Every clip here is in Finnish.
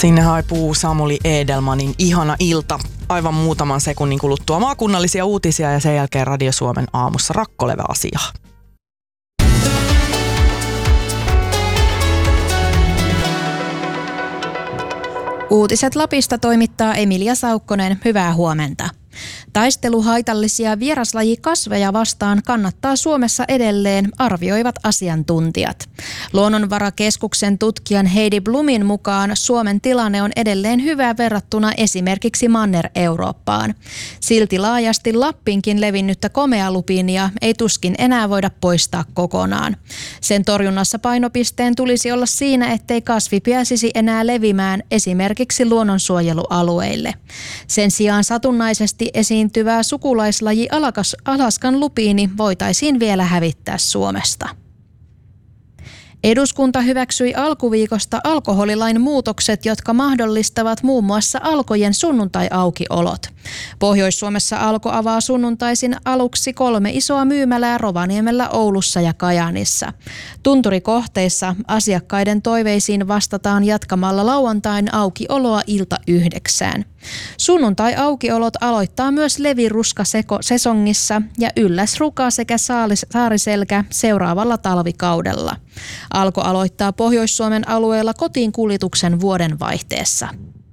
Sinne haipuu Samuli Edelmanin Ihana ilta. Aivan muutaman sekunnin kuluttua maakunnallisia uutisia ja sen jälkeen Radio Suomen aamussa Rakkolevä-asiaa. Uutiset Lapista toimittaa Emilia Saukkonen. Hyvää huomenta. Taistelu haitallisia vieraslajikasveja vastaan kannattaa Suomessa edelleen, arvioivat asiantuntijat. Luonnonvarakeskuksen tutkijan Heidi Blumin mukaan Suomen tilanne on edelleen hyvä verrattuna esimerkiksi Manner-Eurooppaan. Silti laajasti Lappinkin levinnyttä komealupiinia ei tuskin enää voida poistaa kokonaan. Sen torjunnassa painopisteen tulisi olla siinä, ettei kasvi pääsisi enää levimään esimerkiksi luonnonsuojelualueille. Sen sijaan satunnaisesti esiintyvää sukulaislaji Alaskan lupiini voitaisiin vielä hävittää Suomesta. Eduskunta hyväksyi alkuviikosta alkoholilain muutokset, jotka mahdollistavat muun muassa Alkojen sunnuntai-aukiolot. Pohjois-Suomessa Alko avaa sunnuntaisin aluksi 3 isoa myymälää Rovaniemellä, Oulussa ja Kajaanissa. Tunturikohteissa asiakkaiden toiveisiin vastataan jatkamalla lauantain aukioloa ilta 9. Sunnuntai-aukiolot aloittaa myös leviruska-sesongissa ja ylläsruka sekä saariselkä seuraavalla talvikaudella. Alko aloittaa Pohjois-Suomen alueella kotiin kuljetuksen vuodenvaihteessa.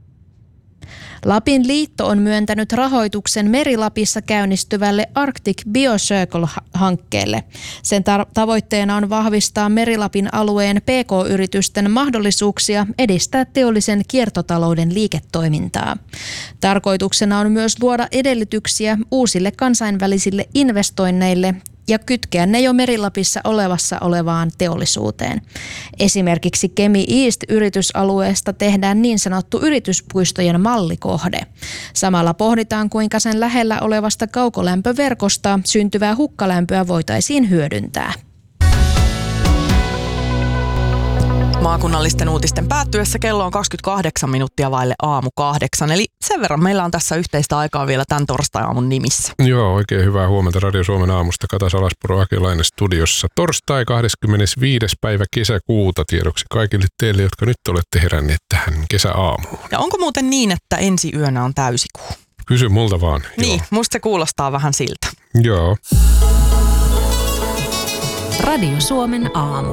Lapin liitto on myöntänyt rahoituksen Meri-Lapissa käynnistyvälle Arctic BioCircle-hankkeelle. Sen tavoitteena on vahvistaa Meri-Lapin alueen PK-yritysten mahdollisuuksia edistää teollisen kiertotalouden liiketoimintaa. Tarkoituksena on myös luoda edellytyksiä uusille kansainvälisille investoinneille ja kytkeä ne jo Meri-Lapissa olevaan teollisuuteen. Esimerkiksi Kemi East-yritysalueesta tehdään niin sanottu yrityspuistojen mallikohde. Samalla pohditaan, kuinka sen lähellä olevasta kaukolämpöverkosta syntyvää hukkalämpöä voitaisiin hyödyntää. Maakunnallisten uutisten päättyessä kello on 28 minuuttia vaille aamu 8, eli sen verran meillä on tässä yhteistä aikaa vielä tämän torstai-aamun nimissä. Joo, oikein hyvää huomenta Radio Suomen aamusta. Kata Salaspuro, Akelainen studiossa. Torstai 25. päivä kesäkuuta tiedoksi kaikille teille, jotka nyt olette heränneet tähän kesäaamuun. Ja onko muuten niin, että ensi yönä on täysikuu? Kysy multa vaan. Niin, joo. Musta se kuulostaa vähän siltä. Joo. Radio Suomen aamu.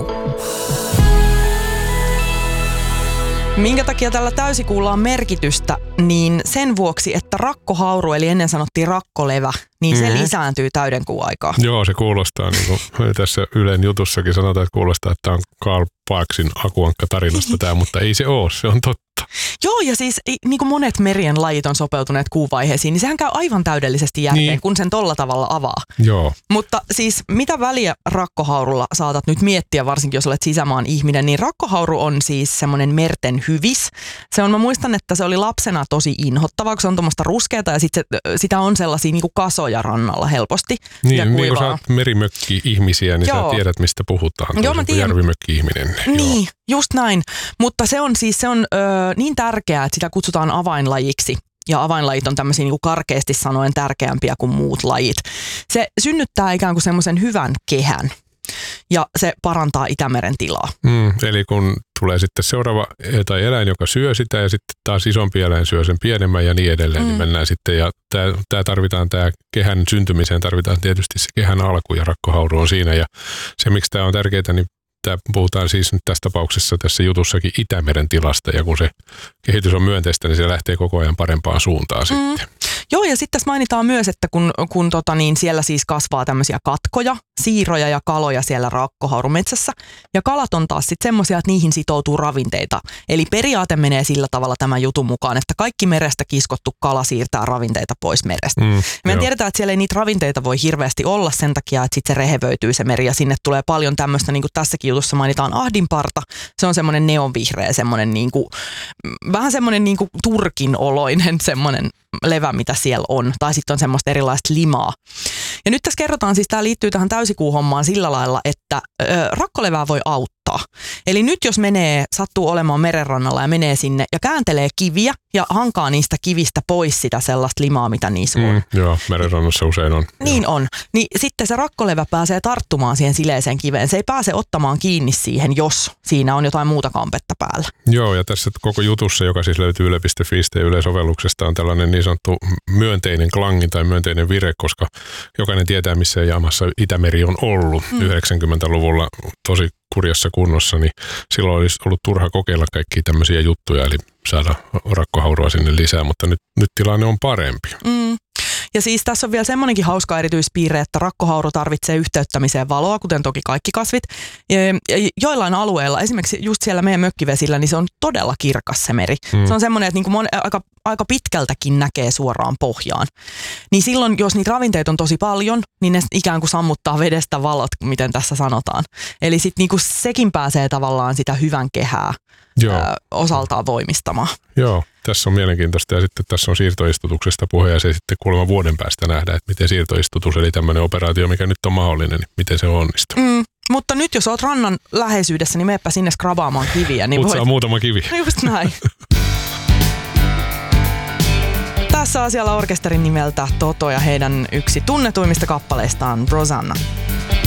Minkä takia tällä täysikuulla on merkitystä, niin sen vuoksi, että rakkohauru, eli ennen sanottiin rakkolevä, niin se lisääntyy täydenkuun aikaa. Joo, se kuulostaa, niin kuin tässä Ylen jutussakin sanotaan, että kuulostaa, että tämä on Karl Parksin Akuankka-tarinasta tämä, mutta ei se ole, se on totta. Joo, ja siis niin kuin monet merien lajit on sopeutuneet kuuvaiheisiin, niin sehän käy aivan täydellisesti järkeen, kun sen tolla tavalla avaa. Joo. Mutta siis mitä väliä rakkohaurulla saatat nyt miettiä, varsinkin jos olet sisämaan ihminen, niin rakkohauru on siis semmoinen merten hyvis. Mä muistan, että se oli lapsena tosi inhottavaa, kun se on tuommoista ruskeata ja sitä on sellaisia niin kuin kasoja rannalla helposti. Niin kun sä oot merimökki-ihmisiä, niin Joo. sä tiedät, mistä puhutaan. Joo, mä tiedän. Järvimökki-ihminen. Niin, Joo. just näin. Mutta se on niin tärkeää, että sitä kutsutaan avainlajiksi. Ja avainlajit on tämmöisiä niin kuin karkeasti sanoen tärkeämpiä kuin muut lajit. Se synnyttää ikään kuin semmoisen hyvän kehän ja se parantaa Itämeren tilaa. Eli kun tulee sitten seuraava tai eläin, joka syö sitä ja sitten taas isompi eläin syö sen pienemmän ja niin edelleen, niin mennään sitten. Ja tämä kehän syntymiseen tarvitaan tietysti se kehän alku ja rakkohauru on siinä. Ja se, miksi tämä on tärkeää, niin puhutaan siis nyt tässä tapauksessa tässä jutussakin Itämeren tilasta, ja kun se kehitys on myönteistä, niin se lähtee koko ajan parempaan suuntaan sitten. Joo, ja sitten tässä mainitaan myös, että kun siellä siis kasvaa tämmöisiä katkoja, siiroja ja kaloja siellä rakkohaurumetsässä, ja kalat on taas sitten semmoisia, että niihin sitoutuu ravinteita. Eli periaate menee sillä tavalla tämän jutun mukaan, että kaikki merestä kiskottu kala siirtää ravinteita pois merestä. Me tiedetään, että siellä ei niitä ravinteita voi hirveästi olla sen takia, että sitten se rehevöityy se meri, ja sinne tulee paljon tämmöistä, niin kuin tässäkin jutussa mainitaan ahdinparta. Se on semmoinen neonvihreä, semmoinen vähän semmoinen turkin oloinen semmoinen levä, mitä siellä on. Tai sitten on semmoista erilaista limaa. Ja nyt tässä kerrotaan, siis tämä liittyy tähän täysikuuhommaan sillä lailla, että rakkolevää voi auttaa. sammuttaa. Eli nyt jos sattuu olemaan merenrannalla ja menee sinne ja kääntelee kiviä ja hankaa niistä kivistä pois sitä sellaista limaa, mitä niissä on. Joo, merenrannassa usein on. Niin on. Niin sitten se rakkolevä pääsee tarttumaan siihen sileeseen kiveen. Se ei pääse ottamaan kiinni siihen, jos siinä on jotain muuta kampetta päällä. Joo, ja tässä koko jutussa, joka siis löytyy yle.fiistä ja Yle-sovelluksesta, on tällainen niin sanottu myönteinen klangi tai myönteinen vire, koska jokainen tietää, missä jamassa Itämeri on ollut 90-luvulla tosi kurjassa kunnossa, niin silloin olisi ollut turha kokeilla kaikkia tämmöisiä juttuja, eli saada rakkohaurua sinne lisää, mutta nyt tilanne on parempi. Ja siis tässä on vielä semmoinenkin hauska erityispiirre, että rakkohauru tarvitsee yhteyttämiseen valoa, kuten toki kaikki kasvit. Joillain alueilla, esimerkiksi just siellä meidän mökkivesillä, niin se on todella kirkas se meri. Se on semmoinen, että niin aika pitkältäkin näkee suoraan pohjaan. Niin silloin, jos niitä ravinteita on tosi paljon, niin ne ikään kuin sammuttaa vedestä valot, miten tässä sanotaan. Eli sitten niin sekin pääsee tavallaan sitä hyvän kehää osaltaan voimistamaan. Joo, tässä on mielenkiintoista ja sitten tässä on siirtoistutuksesta puhe ja se sitten kuulemma vuoden päästä nähdään, että miten siirtoistutus, eli tämmöinen operaatio, mikä nyt on mahdollinen, niin miten se onnistuu. Mutta nyt jos olet rannan läheisyydessä, niin meepä sinne skrabaamaan kiviä. Niin Putsaa muutama kivi. Just näin. Tässä asialla orkesterin nimeltä Toto ja heidän yksi tunnetuimmista kappaleistaan Rosanna.